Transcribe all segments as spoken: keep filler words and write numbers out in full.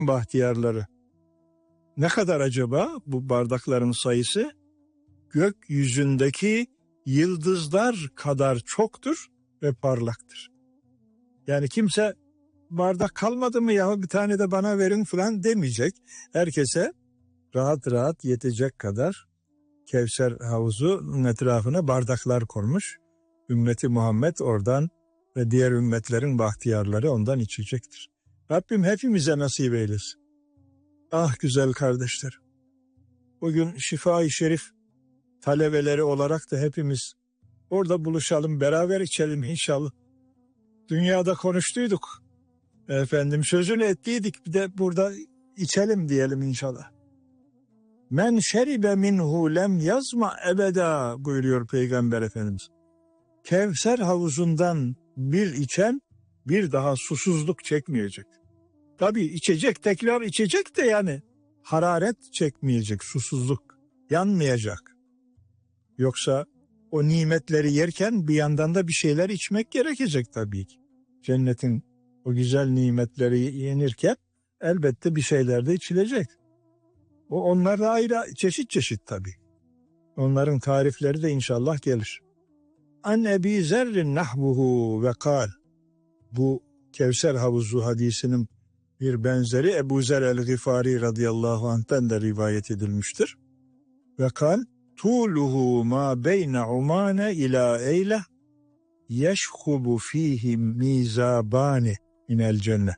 bahtiyarları. Ne kadar acaba bu bardakların sayısı? Gökyüzündeki yıldızlar kadar çoktur ve parlaktır. Yani kimse bardak kalmadı mı ya bir tane de bana verin falan demeyecek. Herkese rahat rahat yetecek kadar Kevser havuzunun etrafına bardaklar konmuş. Ümmeti Muhammed oradan ve diğer ümmetlerin bahtiyarları ondan içecektir. Rabbim hepimize nasip eylesin. Ah güzel kardeşler. Bugün Şifa-i Şerif talebeleri olarak da hepimiz orada buluşalım, beraber içelim inşallah. Dünyada konuştuyduk. Efendim sözünü ettiydik, bir de burada içelim diyelim inşallah. Men şeribe minhu lem yazma ebeda buyuruyor Peygamber Efendimiz. Kevser havuzundan bir içen bir daha susuzluk çekmeyecek. Tabii içecek, tekrar içecek de yani hararet çekmeyecek, susuzluk yanmayacak. Yoksa o nimetleri yerken bir yandan da bir şeyler içmek gerekecek tabii ki. Cennetin o güzel nimetleri yenirken elbette bir şeyler de içilecek. O onlar da ayrı çeşit çeşit tabii. Onların tarifleri de inşallah gelir. An Ebi Zerrin nahvuhu ve kal. Bu Kevser havuzu hadisinin bir benzeri Ebu Zer el-Gıfari radıyallahu anh'ten de rivayet edilmiştir. Ve kal tuluhu ma beyne umane ila eyle yeşhubu fihi mizabani minel cennet.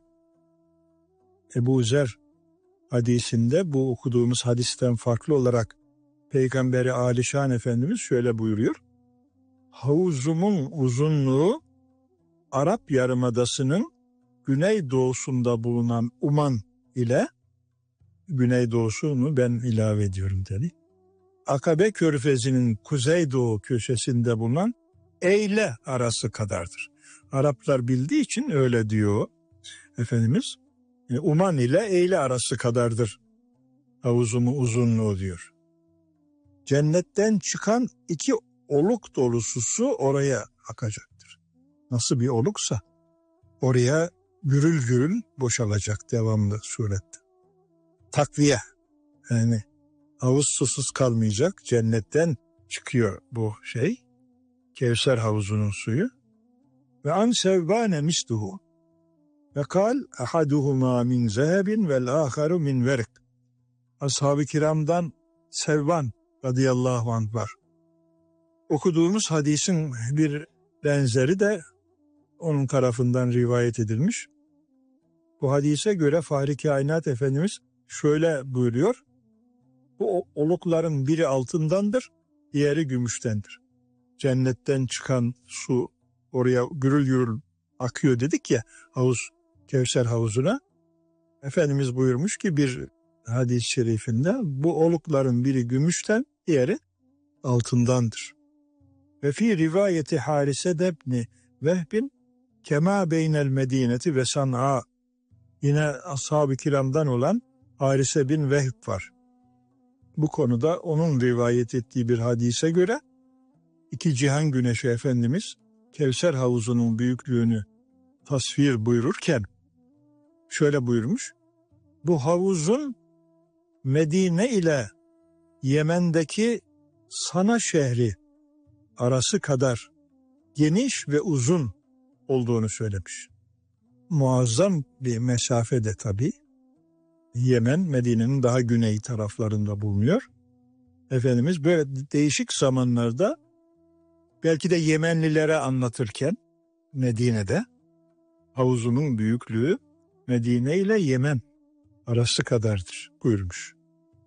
Ebu Zer hadisinde bu okuduğumuz hadisten farklı olarak Peygamberi Alişan Efendimiz şöyle buyuruyor. Havuzumun uzunluğu Arap Yarımadası'nın güneydoğusunda bulunan Uman ile güneydoğusunu ben ilave ediyorum dedi. Akabe Körfezi'nin kuzeydoğu köşesinde bulunan Eyle arası kadardır. Araplar bildiği için öyle diyor Efendimiz. Uman ile Eyle arası kadardır havuzumun uzunluğu diyor. Cennetten çıkan iki oluk dolusu su oraya akacaktır. Nasıl bir oluksa oraya gürül gürül boşalacak devamlı surette. Takviye, yani havuz susuz kalmayacak, cennetten çıkıyor bu şey, Kevser havuzunun suyu. Ve an sevbane misluhu ve kal ahaduhuma min zehebin vel aharu min verk. Ashab-ı kiramdan Sevban radıyallahu anh var. Okuduğumuz hadisin bir benzeri de onun tarafından rivayet edilmiş. Bu hadise göre Fahri Kainat Efendimiz şöyle buyuruyor. Bu olukların biri altındandır, diğeri gümüştendir. Cennetten çıkan su oraya gürül gürül akıyor dedik ya, havuz, Kevser havuzuna. Efendimiz buyurmuş ki bir hadis-i şerifinde bu olukların biri gümüşten, diğeri altındandır. Ve fi rivayeti Harise debni Vehbin kema beynel medineti ve San'a. Yine ashab-ı kiramdan olan Harise bin Vehb var. Bu konuda onun rivayet ettiği bir hadise göre iki cihan güneşi Efendimiz Kevser havuzunun büyüklüğünü tasvir buyururken şöyle buyurmuş. Bu havuzun Medine ile Yemen'deki Sana şehri arası kadar geniş ve uzun olduğunu söylemiş. Muazzam bir mesafede tabii. Yemen, Medine'nin daha güney taraflarında bulunuyor. Efendimiz böyle değişik zamanlarda belki de Yemenlilere anlatırken Medine'de havuzunun büyüklüğü Medine ile Yemen arası kadardır buyurmuş.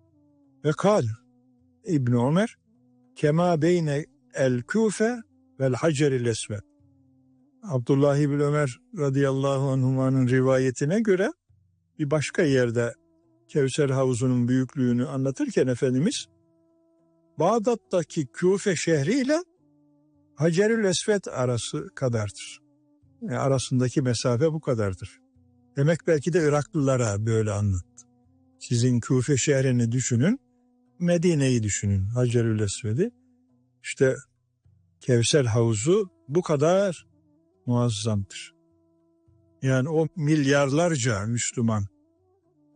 Ve kal İbn Ömer kema beyne el Küfe vel Haceril Esved. Abdullah İbn Ömer radıyallahu anhuma'nın rivayetine göre bir başka yerde Kevser havuzunun büyüklüğünü anlatırken Efendimiz Bağdat'taki Küfe şehriyle Hacerül Esved arası kadardır. Yani arasındaki mesafe bu kadardır. Demek belki de Iraklılara böyle anlattı. Sizin Küfe şehrini düşünün, Medine'yi düşünün, Hacerül Esved'i. İşte Kevser havuzu bu kadar muazzamdır. Yani o milyarlarca Müslüman